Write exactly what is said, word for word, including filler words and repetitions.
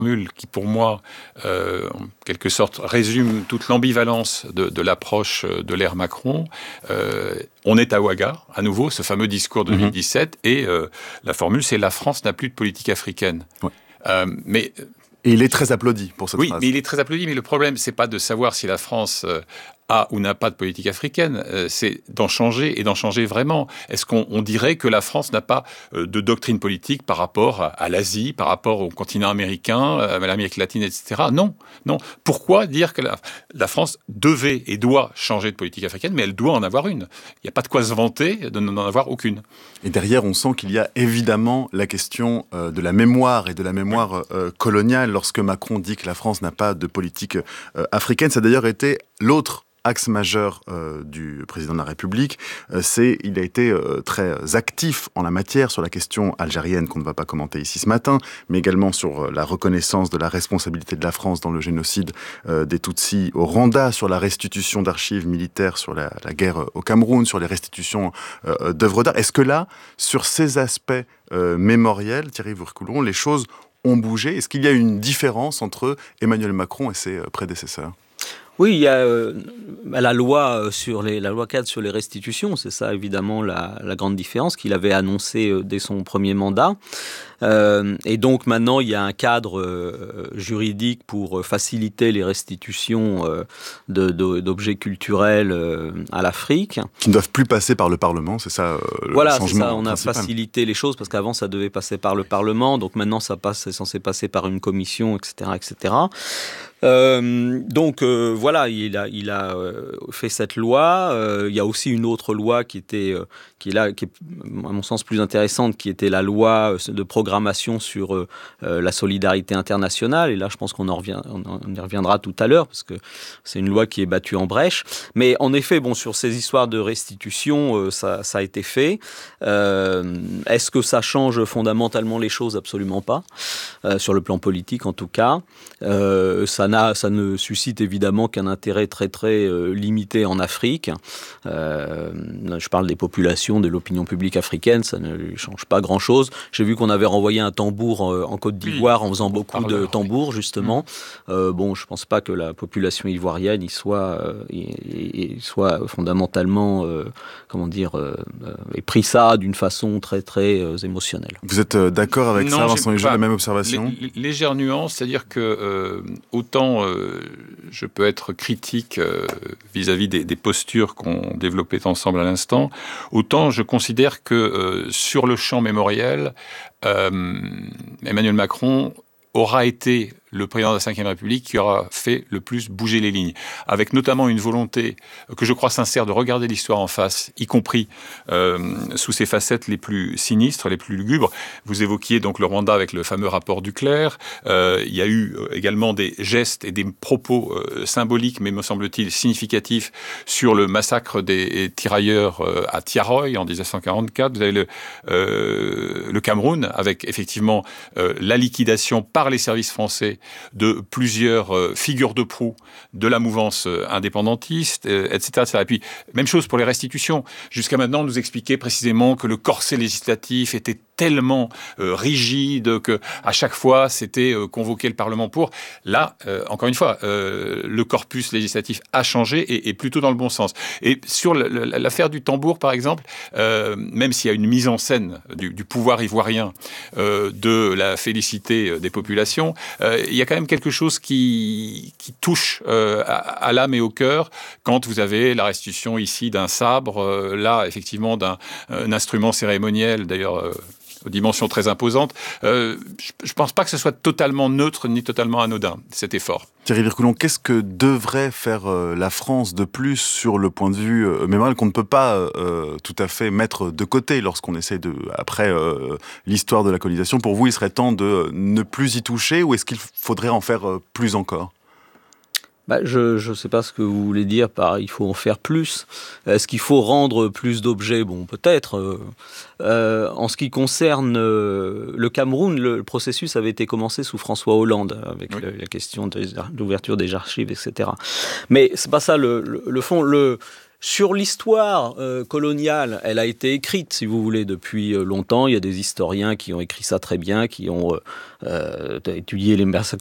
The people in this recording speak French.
formule qui, pour moi, euh, en quelque sorte, résume toute l'ambivalence de, de l'approche de l'ère Macron. Euh, on est à Ouaga, à nouveau, ce fameux discours de deux mille dix-sept, mmh. et euh, la formule, c'est « la France n'a plus de politique africaine ouais. ». Euh, mais... Et il est très applaudi pour cette oui, phrase. Oui, mais il est très applaudi, mais le problème, c'est pas de savoir si la France... Euh, a ou n'a pas de politique africaine, euh, c'est d'en changer et d'en changer vraiment. Est-ce qu'on on dirait que la France n'a pas euh, de doctrine politique par rapport à, à l'Asie, par rapport au continent américain, à l'Amérique latine, et cetera. Non, non. Pourquoi dire que la, la France devait et doit changer de politique africaine, mais elle doit en avoir une. Il n'y a pas de quoi se vanter de n'en avoir aucune. Et derrière, on sent qu'il y a évidemment la question euh, de la mémoire et de la mémoire euh, coloniale. Lorsque Macron dit que la France n'a pas de politique euh, africaine, ça a d'ailleurs été l'autre axe majeur euh, du président de la République, euh, c'est il a été euh, très actif en la matière sur la question algérienne qu'on ne va pas commenter ici ce matin, mais également sur euh, la reconnaissance de la responsabilité de la France dans le génocide euh, des Tutsis au Rwanda, sur la restitution d'archives militaires, sur la, la guerre au Cameroun, sur les restitutions euh, d'œuvres d'art. Est-ce que là, sur ces aspects euh, mémoriels, Thierry Virkouron, les choses ont bougé? Est-ce qu'il y a une différence entre Emmanuel Macron et ses euh, prédécesseurs? Oui, il y a euh, la loi sur les, la loi cadre sur les restitutions, c'est ça évidemment la, la grande différence qu'il avait annoncée euh, dès son premier mandat. Euh, et donc maintenant, il y a un cadre euh, juridique pour faciliter les restitutions euh, de, de, d'objets culturels euh, à l'Afrique. Qui ne doivent plus passer par le Parlement, c'est ça euh, le voilà, changement c'est ça, on principal. a facilité les choses parce qu'avant ça devait passer par le Parlement, donc maintenant ça passe, c'est censé passer par une commission, et cetera, et cetera. Euh, donc euh, voilà, il a, il a euh, fait cette loi. Euh, il y a aussi une autre loi qui était, euh, qui est là, qui est à mon sens plus intéressante, qui était la loi de programmation sur euh, la solidarité internationale. Et là, je pense qu'on en revient, on y reviendra tout à l'heure parce que c'est une loi qui est battue en brèche. Mais en effet, bon, sur ces histoires de restitution, euh, ça, ça a été fait. Euh, est-ce que ça change fondamentalement les choses? Absolument pas. Euh, sur le plan politique, en tout cas, euh, ça ça ne suscite évidemment qu'un intérêt très très euh, limité en Afrique. Euh, je parle des populations, de l'opinion publique africaine, ça ne lui change pas grand-chose. J'ai vu qu'on avait renvoyé un tambour euh, en Côte d'Ivoire oui, en faisant beaucoup parleur, de tambours, oui. justement. Mmh. Euh, bon, je ne pense pas que la population ivoirienne y soit, euh, y, y soit fondamentalement, euh, comment dire, euh, ait pris ça d'une façon très très euh, émotionnelle. Vous êtes euh, d'accord avec non, ça, Vincent Hugeot, la même observation? L- légère nuance, c'est-à-dire que euh, autant Euh, je peux être critique euh, vis-à-vis des, des postures qu'on développait ensemble à l'instant, autant je considère que euh, sur le champ mémoriel, euh, Emmanuel Macron aura été le président de la cinquième République qui aura fait le plus bouger les lignes, avec notamment une volonté que je crois sincère de regarder l'histoire en face, y compris euh, sous ses facettes les plus sinistres, les plus lugubres. Vous évoquiez donc le Rwanda avec le fameux rapport Duclerc. Euh, il y a eu également des gestes et des propos euh, symboliques, mais me semble-t-il significatifs, sur le massacre des tirailleurs euh, à Tiaroy en dix-neuf cent quarante-quatre. Vous avez le, euh, le Cameroun, avec effectivement euh, la liquidation par les services français de plusieurs euh, figures de proue de la mouvance euh, indépendantiste, euh, et cetera, et cetera. Et puis, même chose pour les restitutions. Jusqu'à maintenant, on nous expliquait précisément que le corset législatif était tellement euh, rigide que à chaque fois, c'était euh, convoquer le Parlement pour. Là, euh, encore une fois, euh, le corpus législatif a changé et, et plutôt dans le bon sens. Et sur le, le, l'affaire du tambour, par exemple, euh, même s'il y a une mise en scène du, du pouvoir ivoirien, euh, de la félicité des populations, euh, il y a quand même quelque chose qui, qui touche euh, à, à l'âme et au cœur quand vous avez la restitution ici d'un sabre, euh, là, effectivement, d'un un instrument cérémoniel, d'ailleurs, euh, aux dimensions très imposantes. Euh, je ne pense pas que ce soit totalement neutre ni totalement anodin, cet effort. Thierry Virkouron, qu'est-ce que devrait faire euh, la France de plus sur le point de vue euh, mémorial qu'on ne peut pas euh, tout à fait mettre de côté lorsqu'on essaie de, après euh, l'histoire de la colonisation? Pour vous, il serait temps de ne plus y toucher ou est-ce qu'il faudrait en faire euh, plus encore? Bah, je ne sais pas ce que vous voulez dire par « il faut en faire plus ». Est-ce qu'il faut rendre plus d'objets? Bon, peut-être. Euh, euh, en ce qui concerne euh, le Cameroun, le, le processus avait été commencé sous François Hollande, avec oui. le, la question de l'ouverture des archives, et cetera. Mais ce n'est pas ça le, le, le fond. Le, Sur l'histoire euh, coloniale, elle a été écrite, si vous voulez, depuis longtemps. Il y a des historiens qui ont écrit ça très bien, qui ont euh, étudié les massacres